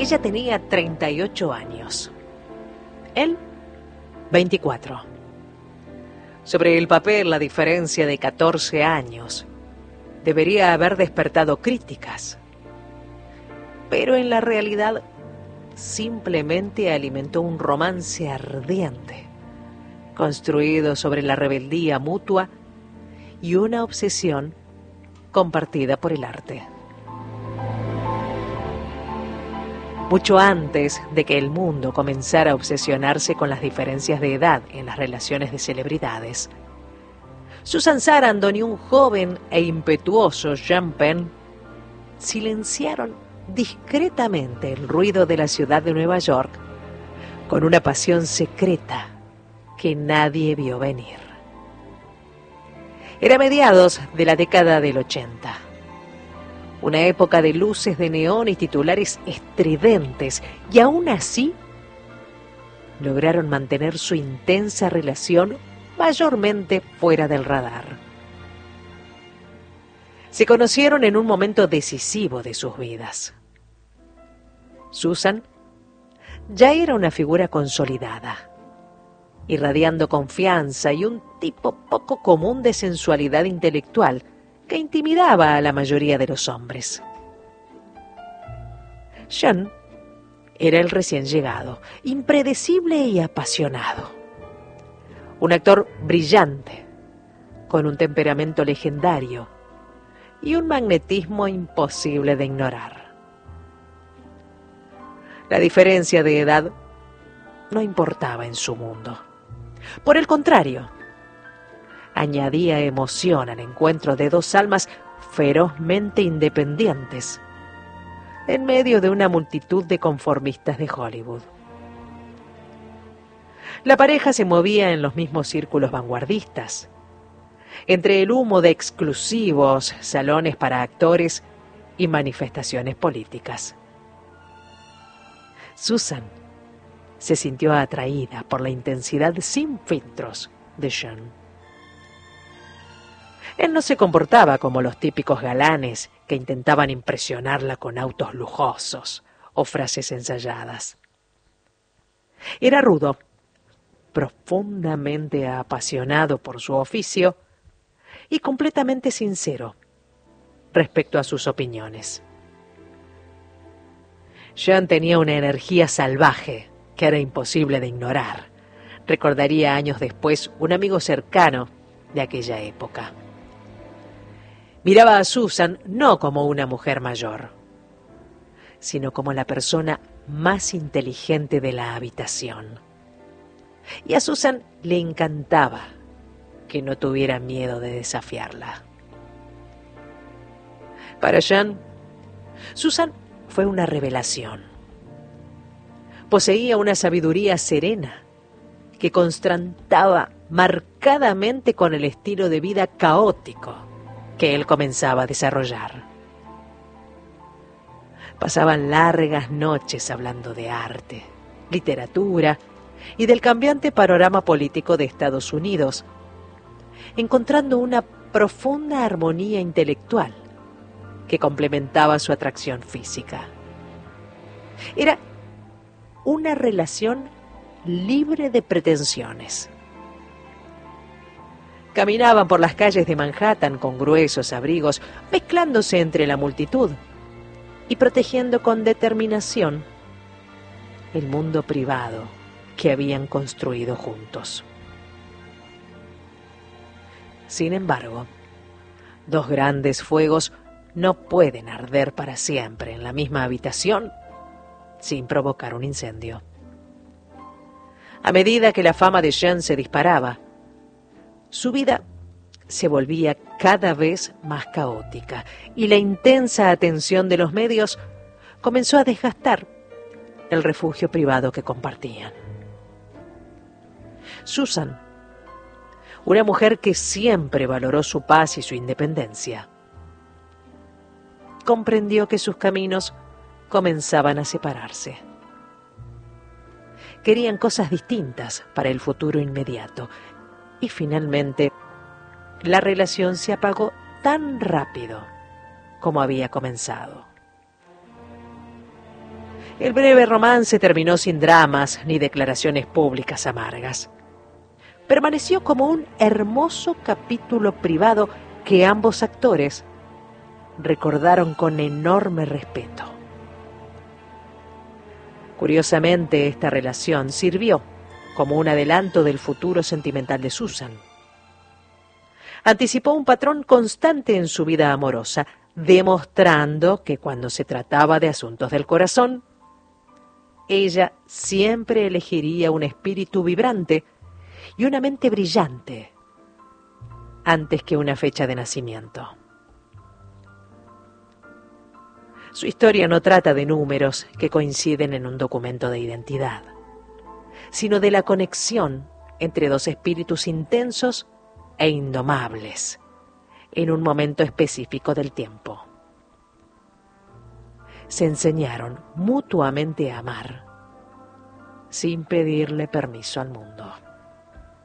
Ella tenía 38 años. Él, 24. Sobre el papel, la diferencia de 14 años debería haber despertado críticas, pero en la realidad simplemente alimentó un romance ardiente, construido sobre la rebeldía mutua y una obsesión compartida por el arte. Mucho antes de que el mundo comenzara a obsesionarse con las diferencias de edad en las relaciones de celebridades, Susan Sarandon y un joven e impetuoso Sean Penn silenciaron discretamente el ruido de la ciudad de Nueva York con una pasión secreta que nadie vio venir. Era mediados de la década del 80. Una época de luces de neón y titulares estridentes, y aún así lograron mantener su intensa relación mayormente fuera del radar. Se conocieron en un momento decisivo de sus vidas. Susan ya era una figura consolidada, irradiando confianza y un tipo poco común de sensualidad intelectual que intimidaba a la mayoría de los hombres. Sean era el recién llegado, impredecible y apasionado. Un actor brillante, con un temperamento legendario y un magnetismo imposible de ignorar. La diferencia de edad no importaba en su mundo. Por el contrario, añadía emoción al encuentro de dos almas ferozmente independientes en medio de una multitud de conformistas de Hollywood. La pareja se movía en los mismos círculos vanguardistas, entre el humo de exclusivos salones para actores y manifestaciones políticas. Susan se sintió atraída por la intensidad sin filtros de Sean. Él no se comportaba como los típicos galanes que intentaban impresionarla con autos lujosos o frases ensayadas. Era rudo, profundamente apasionado por su oficio y completamente sincero respecto a sus opiniones. Sean tenía una energía salvaje que era imposible de ignorar, recordaría años después un amigo cercano de aquella época. Miraba a Susan no como una mujer mayor, sino como la persona más inteligente de la habitación. Y a Susan le encantaba que no tuviera miedo de desafiarla. Para Sean, Susan fue una revelación. Poseía una sabiduría serena que contrastaba marcadamente con el estilo de vida caótico que él comenzaba a desarrollar. Pasaban largas noches hablando de arte, literatura y del cambiante panorama político de Estados Unidos, encontrando una profunda armonía intelectual que complementaba su atracción física. Era una relación libre de pretensiones. Caminaban por las calles de Manhattan con gruesos abrigos, mezclándose entre la multitud y protegiendo con determinación el mundo privado que habían construido juntos. Sin embargo, dos grandes fuegos no pueden arder para siempre en la misma habitación sin provocar un incendio. A medida que la fama de Sean se disparaba, su vida se volvía cada vez más caótica y la intensa atención de los medios comenzó a desgastar el refugio privado que compartían. Susan, una mujer que siempre valoró su paz y su independencia, comprendió que sus caminos comenzaban a separarse. Querían cosas distintas para el futuro inmediato y finalmente la relación se apagó tan rápido como había comenzado. El breve romance terminó sin dramas ni declaraciones públicas amargas. Permaneció como un hermoso capítulo privado que ambos actores recordaron con enorme respeto. Curiosamente, esta relación sirvió como un adelanto del futuro sentimental de Susan. Anticipó un patrón constante en su vida amorosa, demostrando que cuando se trataba de asuntos del corazón, ella siempre elegiría un espíritu vibrante y una mente brillante antes que una fecha de nacimiento. Su historia no trata de números que coinciden en un documento de identidad, sino de la conexión entre dos espíritus intensos e indomables en un momento específico del tiempo. Se enseñaron mutuamente a amar sin pedirle permiso al mundo.